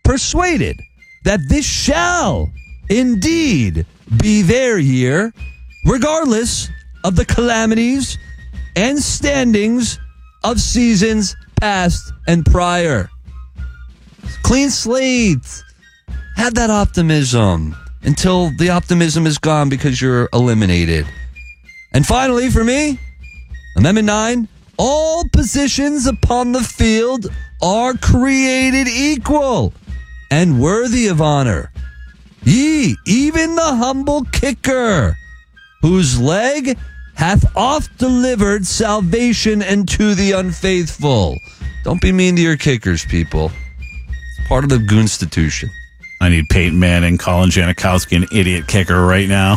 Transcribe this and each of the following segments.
persuaded that this shall indeed be their year, regardless of the calamities and standings of seasons past and prior. Clean slate. Have that optimism until the optimism is gone because you're eliminated. And finally, for me, Amendment 9, all positions upon the field are created equal and worthy of honor. Yea, even the humble kicker, whose leg hath oft delivered salvation unto the unfaithful. Don't be mean to your kickers, people. It's part of the Goonstitution. I need Peyton Manning, Colin Janikowski, an idiot kicker right now.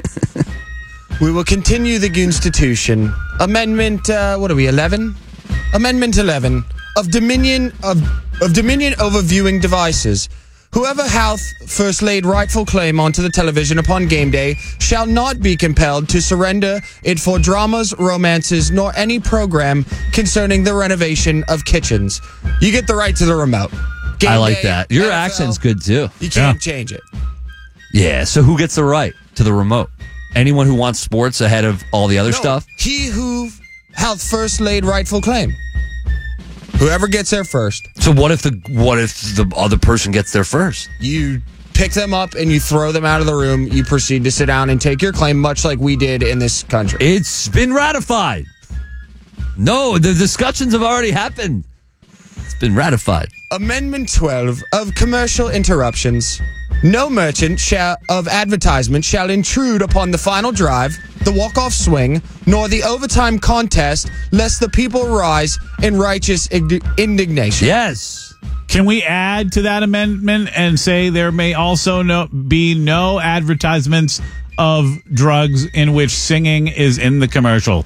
We will continue the Goonstitution. Amendment, 11? Amendment 11 of Dominion over viewing devices. Whoever hath first laid rightful claim onto the television upon game day shall not be compelled to surrender it for dramas, romances, nor any program concerning the renovation of kitchens. You get the right to the remote. Game I like day, that. Your NFL, accent's good, too. You can't change it. Yeah, so who gets the right to the remote? Anyone who wants sports ahead of all the other stuff? He who hath first laid rightful claim. Whoever gets there first. So what if the other person gets there first? You pick them up and you throw them out of the room. You proceed to sit down and take your claim, much like we did in this country. It's been ratified. No, the discussions have already happened. It's been ratified. Amendment 12 of commercial interruptions. No merchant of advertisement shall intrude upon the final drive, the walk-off swing, nor the overtime contest, lest the people rise in righteous indignation. Yes. Can we add to that amendment and say there may also be no advertisements of drugs in which singing is in the commercial?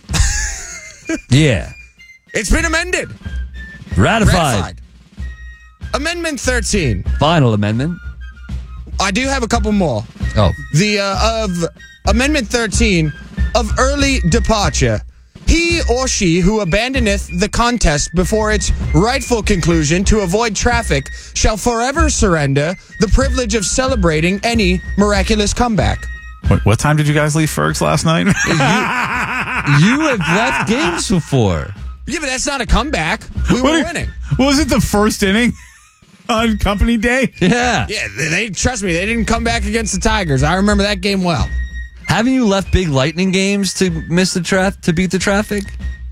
Yeah. It's been amended. Ratified. Amendment 13. Final amendment. I do have a couple more. Oh. The of Amendment 13 of early departure. He or she who abandoneth the contest before its rightful conclusion to avoid traffic shall forever surrender the privilege of celebrating any miraculous comeback. What time did you guys leave Fergs last night? You have left games before. Yeah, but that's not a comeback. We were winning. Was it the first inning on company day? Yeah. Yeah, they trust me. They didn't come back against the Tigers. I remember that game well. Haven't you left big lightning games to miss to beat the traffic?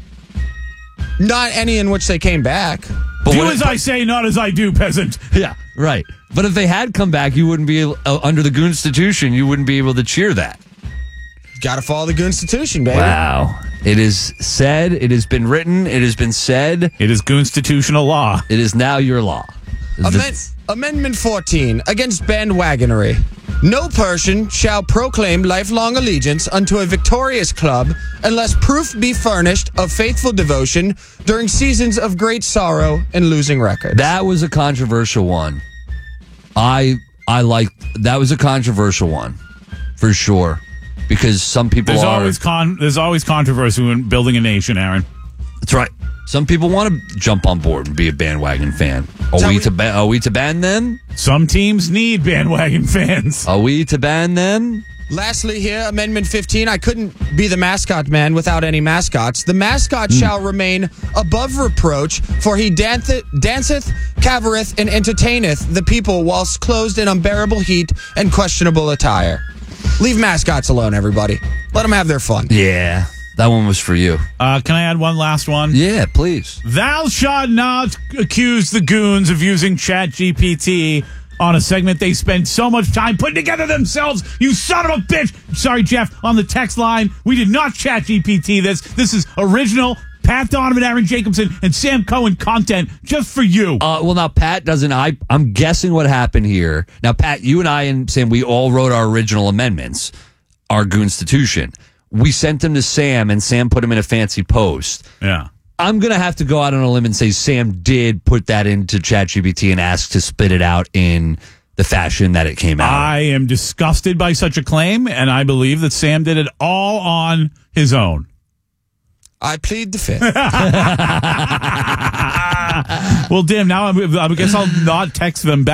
Not any in which they came back. But do as I say, not as I do, peasant. Yeah, right. But if they had come back, you wouldn't be under the Goonstitution. You wouldn't be able to cheer that. Got to follow the Goonstitution, baby. Wow. It is said. It has been written. It has been said. It is constitutional law. It is now your law. Amendment 14 against bandwagonery. No person shall proclaim lifelong allegiance unto a victorious club unless proof be furnished of faithful devotion during seasons of great sorrow and losing records. That was a controversial one. I like that was a controversial one for sure because some people there's always controversy when building a nation, Aaron. That's right. Some people want to jump on board and be a bandwagon fan. Are we to ban them? Some teams need bandwagon fans. Are we to ban them? Lastly here, Amendment 15, I couldn't be the mascot man without any mascots. The mascot shall remain above reproach, for he danceth, cavereth, and entertaineth the people whilst clothed in unbearable heat and questionable attire. Leave mascots alone, everybody. Let them have their fun. Yeah, that one was for you. Can I add one last one? Yeah, please. Thou shalt not accuse the goons of using ChatGPT on a segment they spend so much time putting together themselves. You son of a bitch. Sorry, Jeff, on the text line. We did not ChatGPT this. This is original Pat Donovan, Aaron Jacobson, and Sam Cohen content just for you. Well, now, Pat doesn't. I'm guessing what happened here. Now, Pat, you and I and Sam, we all wrote our original amendments, our Goonstitution. We sent them to Sam, and Sam put them in a fancy post. Yeah. I'm going to have to go out on a limb and say Sam did put that into ChatGPT and ask to spit it out in the fashion that it came out. I am disgusted by such a claim, and I believe that Sam did it all on his own. I plead the fifth. Well, Dim, now I guess I'll not text them back.